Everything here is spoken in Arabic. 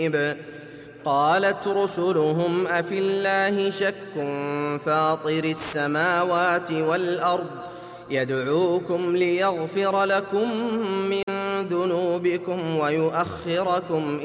قالت رسلهم أفي الله شك فاطر السماوات والأرض يدعوكم ليغفر لكم من ذنوبكم ويؤخركم